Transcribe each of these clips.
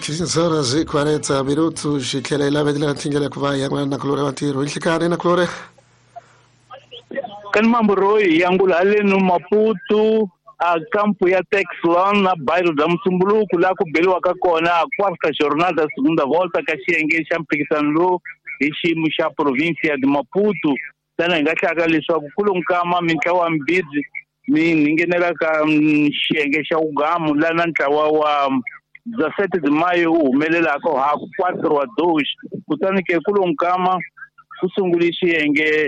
15 horas e 40 minutos. Xitlhelela vedlela nthingela ku va yan'wana na kulore vatirho hi nhlikani na kulore kan mamburoi yangula haleni Maputo a campo ya Texlon na bairro da Msumbuluku la ku beliwaka kona a quarta jornada da segunda volta ka xiyenge xa mphikizano lowu hi xiyimo xa província de Maputo tana hi nga hlaka leswaku kulunkama mintlawa mbirhi mi nghenelaka xiyenge xa ugamu la na ntlawa wa 17 de maio wu humelelaka ha 4-2 kutani ke kulunkama ku sunguli xiyenge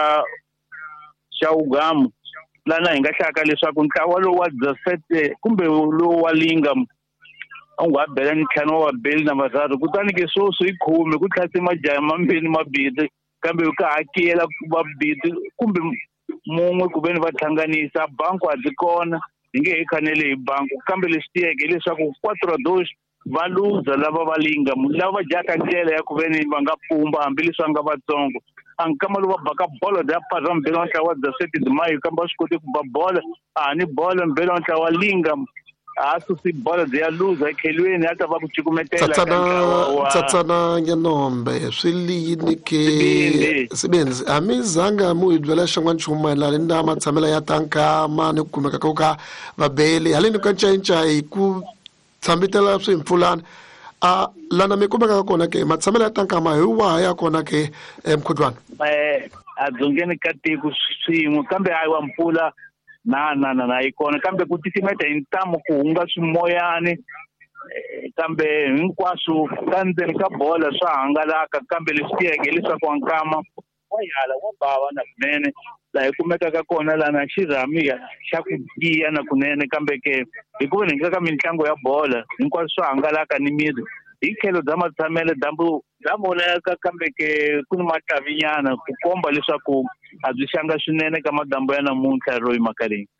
xa ugamu lana hi nga hlaka leswaku ntlawa lowu wa 17 kumbe lowu wa lingam u nga bela ni ntlhanu wa beli na varharu kutani ke sweswo hi khume ku tlhase majaha mambirhi mabirhi kambe ka hakela vabirhi kumbe mun'we ku veni va hlanganisa banku a byi kona hi nge hi khanele hi banku kambe leswi tiyeke leswaku 4-2 va luza lava va lingam lava jaka ndlela ya ku veni va nga pumba hambileswi va nga vatsongo ankama lowu va baka bolo ya pharra mbele wa ntlawa wa 17 de maio kambe va swi koti ku ba bola a ni bola mbele wa ntlawa wa lingam a susi bola ya luza ekhelweni a ta va ku cukumetela tsatsana ngenombe swilini ke sibenzi amizanga mu idwela xan'wana nchumu la le ndama tshamela ya tankama ni ku kumeka ka vabeli haleni ka ncayinca hi ku tshambitela swimpfulana a lana mi kumeka kona ke matsamela ya tankama hi waha ya kona ke mkhudlwana a dzongeni ka tiko swin'we kambe a wa mpfula na ikona kambe ku titimeta hi ntamu ku hunga swimoyani kambe hinkwaswo ka ndzeni ka bola swa hangalaka kambe leswi tiyeke leswaku wankama wa yala wa bava na kunene laha hi kumekaka kona lana xirhami xa ku tiya na kunene kambe ke hi ku veni ka mitlangu ya bola hinkwaswo swa hangalaka ni miri hi tlhelo bya matshamelo dambu bya vonaka kambe ke ku ni matavinyana ku komba leswaku a byi xanga swinene ka madambu ya namuntlha royi makaleni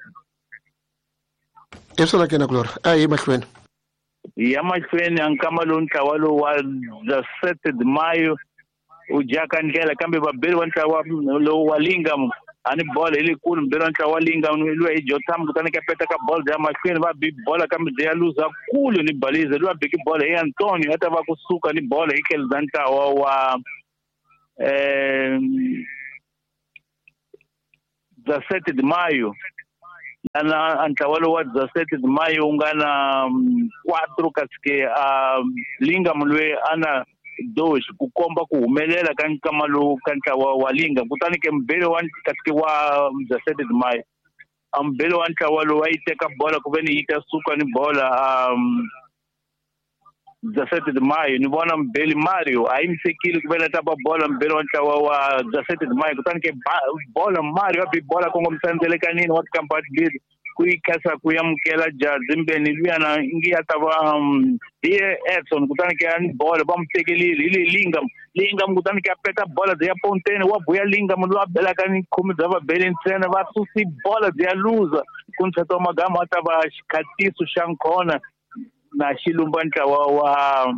i swona ke na kulora a hi mahlweni ya mahlweni ankama lowu ntlawa lowu wa 17 de maio u jaka ndlela kambe vabeli wa ntlawa lowu wa lingam ani bola ile kulu mbele wa ntlawa wa lingam loyi hi jotam kutani ka peta ka bola ya mahlweni va bi bola kambe ya luza kulu ni baliza loyi biki bola hi Antonio hata va kusuka ni bola hi tlhelo bya ntlawa wa 17 de maio ana ntlawa lowu wa 17 de maio u nga na 4 kasike lingam loyi ana 2 ku komba ku humelela ka nkama lowu ka ntlawa wa lingam kutani ke mbele wa kasike wa 17 de maio mbele wa ntlawa lowu a yi teka bola ku veni yi ta suka ni bola 17 de maio ni vona mbele Mario a yi misekile ku veni ta ba bola mbele wa ntlawa wa 17 de maio kutani ke bola Mario a bi bola kongomisandzele kanini wa tikampati leti ku yi kasa ku yamukela jazimbeni luyana ngi ya ta va Edson kutani ke ani bola va mutekelile ile lingam kutani ke apeta bola ya pontene wa buya lingam lo abela kani khumi bya vabeli ntsena va susi bola ya luza ku ntsheto magama ta va xikhatiso xa nkhona na xilumba ntlawa wa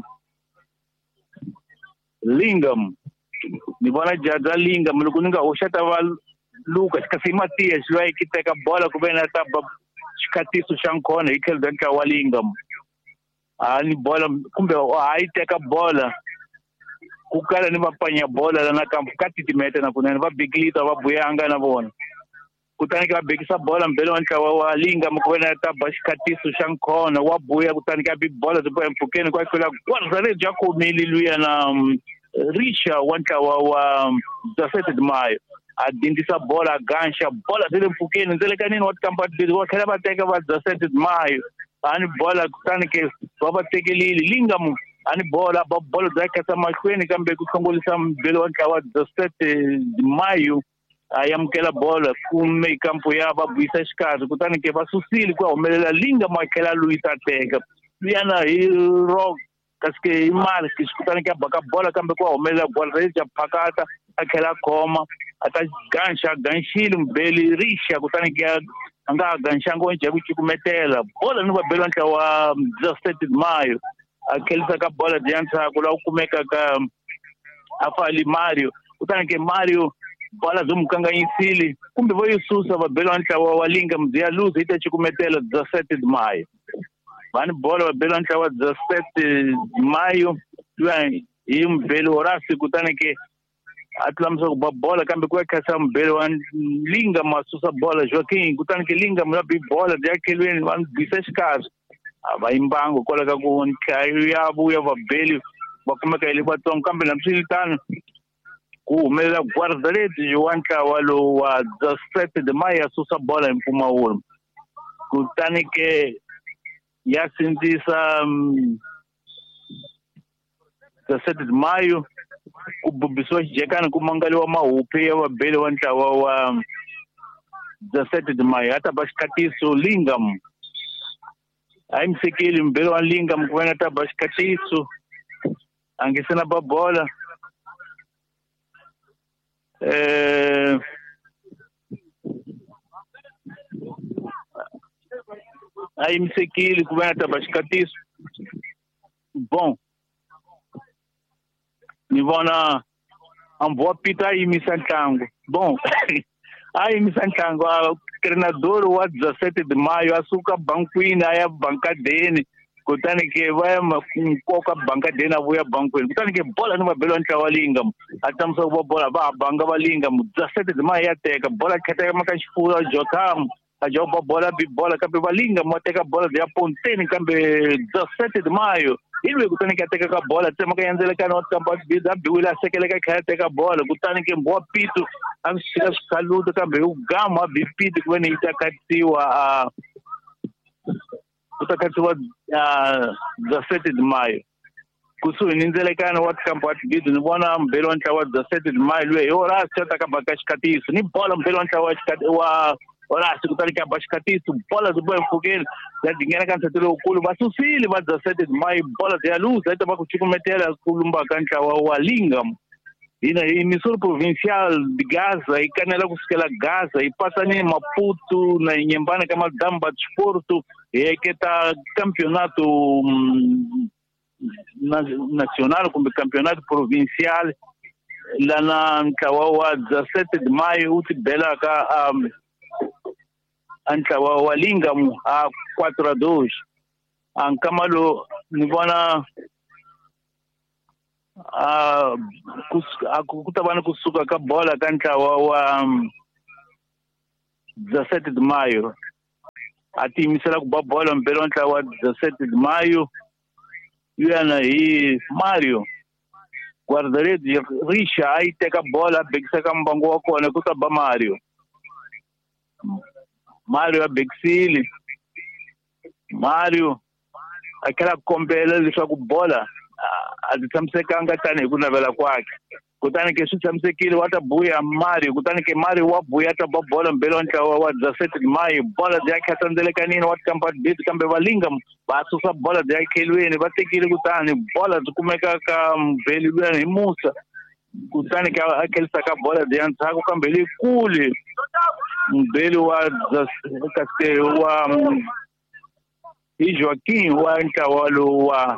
lingam ni vona jaza lingam loko ni nga hoxa va Lucas kasi Matias loyi ki teka bola ku veni ta xikhatiso xa nkhona hi tlhelo bya ntlawa wa lingam ni bola kumbe a yi teka bola ku kala ni va panya bola la na kampo ka titimeta na kunene va bigilita va buyanga na vona kutani ke va bekisa bola mbele wa ntlawa wa lingam ku veni ta ba xikhatiso xa nkhona wa buya kutani ke bi bola byi boya mpfhukeni kwa kwela kwarza lebyi ya khomile luya na Richa wa ntlawa wa 17 de maio a dindisa bola ganxa bola zile mpfhukeni ndzele kanini wa tikampati wa tlhela va teka va 17 de maio ani bola kutani ke va va tekelile lingam ani bola bya kasa mahlweni kambe ku hlongolisa mbele wa ntlawa wa 17 de maio a yamukela bola kume kampo ya va buyisa xikarhi kutani ke va susile ku humelela lingam a tlhela luyisa teka luyana hi rock kasike hi Marcus kutani ke baka bola kambe ku humelela bola ri ja phakata a tlhela khoma ata ganxile mbele Richa kutani ke a nga ganxanga wa njhe ku cukumetela bola ni va bela ntlawa wa 17 de maio a khelisa ka bola ya ntshaku la u kumeka ka afali Mario kutani ke Mario bola byi mukanganyisile kumbe vo yi susa va bela ntlawa wa lingam byi ya luza yi ta cukumetela 17 de maio Vani bola wa belo ntlawa 17 Mayo hi mbheli Horace kutani ke atlamsa ku bola kambe ku khasa mbheli wa Linga masusa bola Joaquim kutani ke Linga mla bi bola yakhelweni van biseskas abayimbango kola ka ku nkhayo ya vuya va beli va kumeka ile vatsongo kambe namsilitano ku humelela Guardareti wa ntlawa lowu wa 17 Mayo asusa bola hi Mpumawulo kutani ke ya sindzisa 17 Mayo ku bubisiwa xijekani ku mangaliwa mahupi ya vabeli wa ntlawa wa 17 Mayo hata ba xikatiso Lingam hayi msekeli mbeli wa Lingam ku vena ta ba xikatiso angisena ba bola hayi msekeli ku vena ta ba xikatiso bom ni vona amboa pita yimisa ntlangu bom a yimisa ntlangu treinador wa 17 Mayo asuka bankwini aya bankadeni kutani ke va ya nkoka bankadeni avuya bankwini kutani ke bola ni mabelo ntlawa Lingam atamsa ku bola va banga va Lingam 17 Mayo ya teka bola kheta maka xifuwa Jotam a joba bola bi bola kambe va Lingam wa teka bola ya ponteni kambe 17 Mayo ilwe kutani ke teka ka bola tsema ka yandzela ka not kampa bida biwila sekele ka khaya teka bola kutani ke mboa pitu a sika saluto kambe u gama bipiti ku veni itakatsiwa utakatiwa 17 Mayo kusuhi ni ndzelekano wa kampa bida ni vona mbelo wa ntlawa 17 Mayo lwe Horace ta ka baka xikatiso ni bola mbelo wa ntlawa wa Horace kutani ke ba xikatiso bola zibo mfukeni ya dingena ka ntshetelo lowukulu va susile va 17 Mayo bola ya luza ita va ku cukumetela ku lumba ka ntlawa wa Lingam hina hi Emissora Provincial de Gaza ikanela kusukela Gaza ipasani Maputo na inyembana ka madamba desporto eketa campeonato nacional kumbe campeonato provincial lana ntlawa wa 17 Mayo uti bela ka ntlawa wa Lingam a 4-2 ankamalo ni vona kutavana kusuka ka bola ka ntlawa wa 17 Mayo ati yimisela ku ba bola mbelo ntlawa wa 17 Mayo yana hi Mario Guardareti Risha ai teka bola bekisa ka mbango wa kona ku ta ba Mario Bexili Mario akela kombela leswaku bola a tshamisekanga tani hi ku navela kwakhe kutani ke swi tshamisekile wa ta buya Mario kutani ke Mario wa buya ta ba bola mbelo wa ntlawa wa 17 Mayo bola ya khatandelekanini wa kampa bit kambe va Lingam va susa bola ya khelweni va tekile kutani bola byi kumeka ka mbeli lwana hi Musa kutani ke a khelisa ka bola ya ntshaku kambe le kule mbeli wa kaste wa Joaquim wa ntlawa wa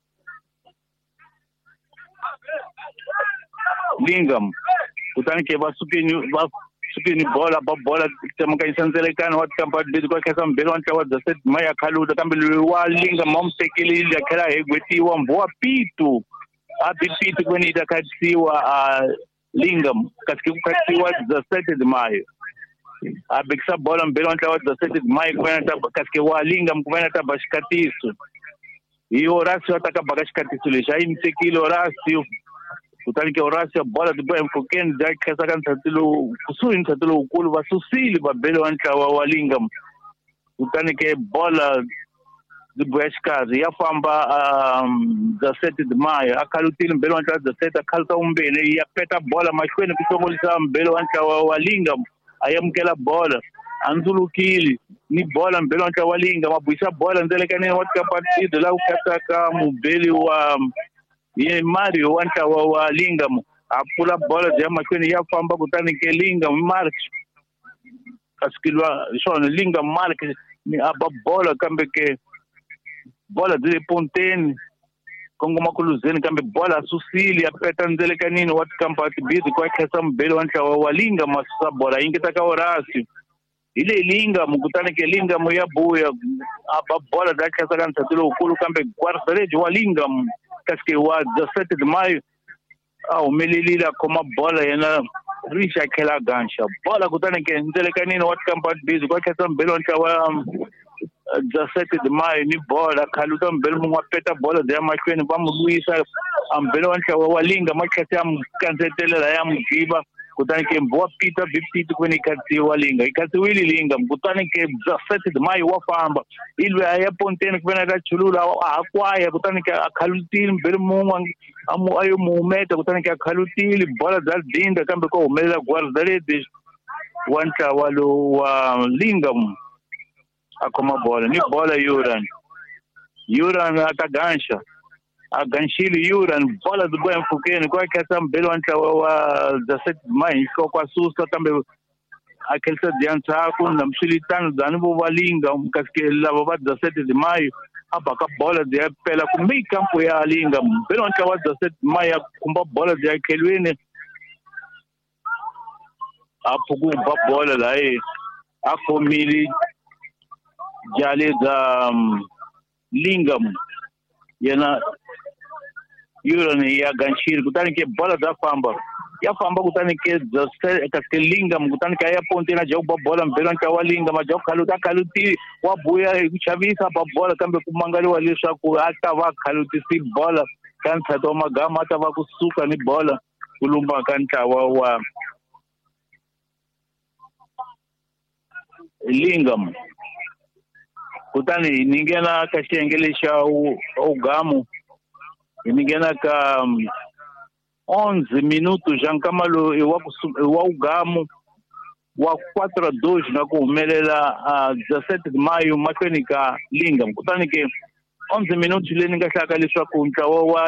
Lingam kutani ke va sukini bola ba bola temaka isanzelekana wa kampa bid kwa kesa mbeli wa ntlawa 17 Mayo khaluta kambe wa Lingam momsekeli yakela hegwetiwa mboa pitu a pitu kweni itakatsiwa Lingam kaske ku katsiwa 17 Mayo a bekisa bola mbeli wa ntlawa 17 Mayo kwena ta kaske wa Lingam kwena ta ba xikatiso hi Horace ta ka baka xikatiso lexi a yimisekile Horace kutani ke Horace bola dibo emfokeni ja khesa ka ntshatilo kusuhi ntshatilo lowukulu va susile vabeli wa ntlawa wa Lingam kutani ke bola dibo ya xikarhi ya famba 17 Mayo a khalutile mbeli wa ntlawa 17 a khaluta umbeni ya peta bola mahlweni ku hlongolisa mbeli wa ntlawa wa Lingam a yamukela bola andzulukile ni bola mbeli wa ntlawa wa Lingam a buyisa bola ndzelekani wa kapatido la ku kataka mubeli wa Mario wa ntlawa wa Lingam a pfula bola ya mahlweni ya famba kutani ke Lingam Mark kaskilwa swona Lingam Mark ni aba bola kambe ke bola dile ponteni kongoma kuluzeni kambe bola susili apeta ndzelekani wa kampati bid kwa khesa mbeli wa ntlawa wa Lingam asusa bola ingeta ka Horace ile linga mukutani ke linga moya buya aba bola da ka sagan tatulo ukulu kambe guardarejo wa linga kaske wa 17 de maio au melilila koma bola yana risha kela gansha bola kutani ke ndele kanini wat kampat bizu kwa ketam belon ka wa 17 de maio ni bola kaluta mbel mu wapeta bola de makweni ba mu luisa am belon ka wa linga makati am kanzetele la yam giba kutani ke mboa pita bipita kwenye kati walinga ikati wili linga kutani ke 17 de maio wafamba ilwe ayapontene kwena da chulula akwaya kutani ke akhalutil bermu amu ayo mumeta kutani ke akhalutil bola dal dinda kambe ko umela guardare de wanta walo wa lingam akoma bola ni bola yuran atagansha aganshili yuran bola do bem fukeni kwa katam belwanta wa 17 mai kwa susta tambe akelsa dianta kun mshilitano danibo walinga mkaske la baba 17 de mai hapa ka bola de pela kumbi campo ya linga belwanta wa 17 mai kumba bola de kelwene apugu ba bola lai akomili jale da lingam yana yurani ya ganshir kutani ke bola da famba ya famba kutani ke kaske lingam kutani ke ya ponte na job bola mbelan ka walinga ma job kaluti wa buya chavisa ba bola kambe kumangali walisha ku hata wa kaluti si bola kan thato magama hata wa kusuka ni bola kulumba kanta wa lingam kutani ningena kashengelesha ugamu ningena ka 11 minutos jankamalo wa ugamu wa 4-2 na kumelela 17 de maio makwenika lingam kutani ke 11 minutos leninga shakalishwa kuntawa wa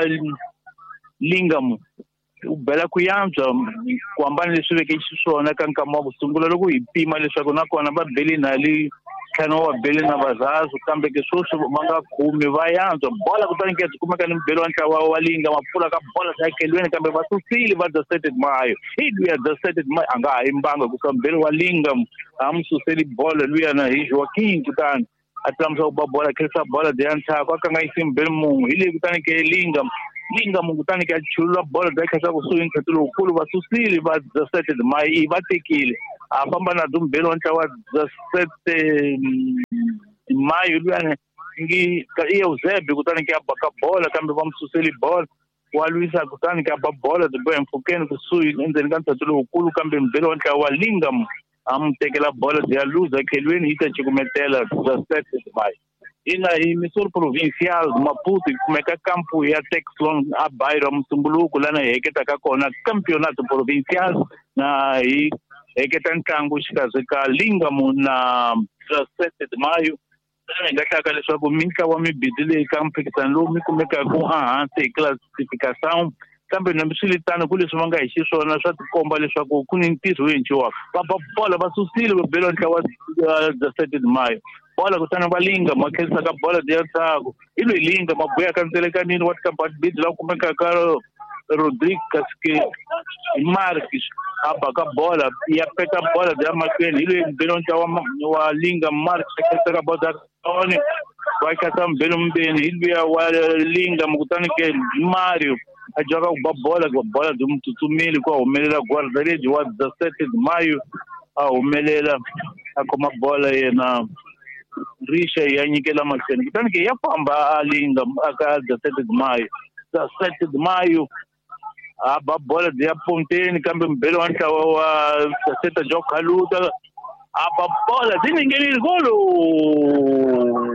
lingam ubela kuyanza kwamba leswe ke xiswona ka nkama kusungula loko hi pima leswaku nakona va beli nali kano wa beli na vazazu kambe ke sweswi manga khumi va yanza bola kutani ke kumeka ni mbelo wa walinga mapfula ka bola sakelweni kambe va susile va 17 mayo hidu ya 17 mayo anga imbanga ku kambelo walinga amsuseli bola luya na hi Joaquim kutani atlamsa ba bola kesa bola de anta kwa kanga isimbelo mu ile kutani ke linga mungutani ka chula bola dakasa kusuin katulo ukulu basusili ba 17 mai batekile afamba na dumbelo ntawa 17 mai yulwane ngi ka iyo zebi kutani ka baka bola kambe bamsusili bola wa Luisa kutani ka bola de bem fukeni kusuin ndeni katulo ukulu kambe mbelo ntawa linga amtekela bola de aluza kelweni ita chikumetela 17 mai ina emissora provincial Maputo kumeka campo ya Texlon a bairro Msumbuluku lana heketa kakona campeonato provincial na heketa ntangu shikazeka lingamu na 17 de maio ngashaka leswaku minka wa mibidile campo kitanlo mikumeka ku te classificação kambe na msilitano kule swanga hishisona swa tikomba leswaku kuni ntizo wenchiwa baba bola basusile belo ntawa 17 de maio bola kutana balinga makesa ka bola dia tsago ile linga mabuya kanzeleka nini wat ka bid la kumeka ka Rodrigues ke Marques abaka bola ya peka bola dia makeni ile belo wa linga Marques ka bola oni wa katam belo mbeni ile wa linga mkutani ke Mario ajoga bola dumtutumili kwa umelela guardarejo wa 17 de maio umelela akoma bola yena risha yanyikela macheni kitani ke yapamba alinga aka 17 de maio 17 de maio aba bola de aponteni kambe mbelo anta wa 17 jokaluta aba bola diningeni golo